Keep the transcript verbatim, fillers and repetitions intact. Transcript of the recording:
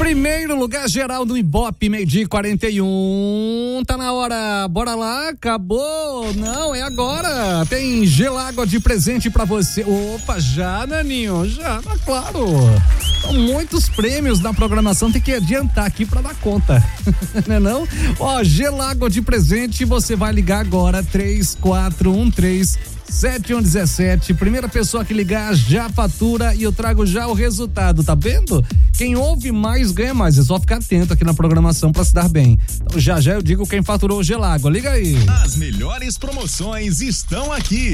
Primeiro lugar geral do Ibope, meio-dia e quarenta e um. Tá na hora, bora lá, acabou. Não, é agora. Tem Gelágua de presente pra você. Opa, já, Naninho, já, tá claro. São muitos prêmios na programação, tem que adiantar aqui pra dar conta. Não é não? Ó, Gelágua de presente, você vai ligar agora, três quatro um três sete um um sete. Primeira pessoa que ligar já fatura e eu trago já o resultado, tá vendo? Quem ouve mais ganha mais, é só ficar atento aqui na programação pra se dar bem. Então já já eu digo quem faturou o Gelágua, liga aí. As melhores promoções estão aqui.